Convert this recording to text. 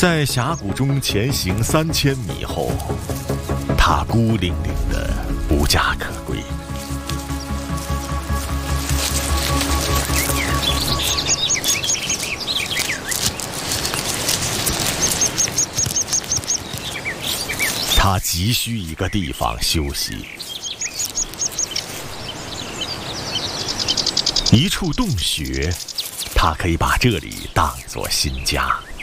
在峡谷中前行3000米后，它孤零零的无家可归。它急需一个地方休息，一处洞穴，它可以把这里当作新家。